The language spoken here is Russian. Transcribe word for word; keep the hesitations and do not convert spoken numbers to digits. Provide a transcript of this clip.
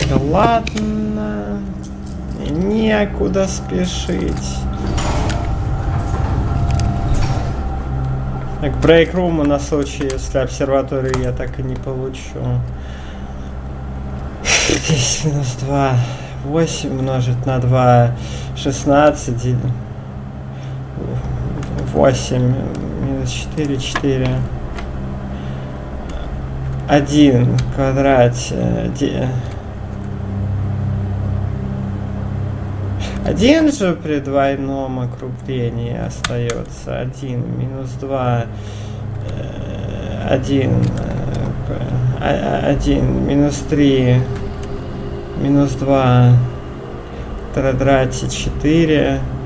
Да ладно. Некуда спешить. Так, брейк-руму на случай, если обсерваторию я так и не получу. десять минус два. восемь умножить на два. шестнадцать. восемь минус четыре. четыре. один в квадрате. один же при двойном округлении остается. один минус два. один. один минус три. Минус два в квадрате четыре.